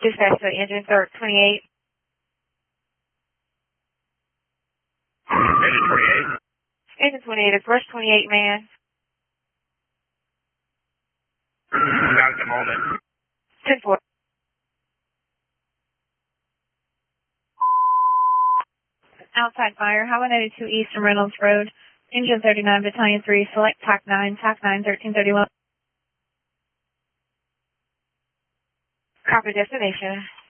Dispatch to engine 28. Engine 28. Engine 28, it's Rush 28, man. Not at the moment. 10-4. Outside fire, Highway 92 East and Reynolds Road. Engine 39, Battalion 3, select TAC 9, TAC 9, 1331. Copy destination.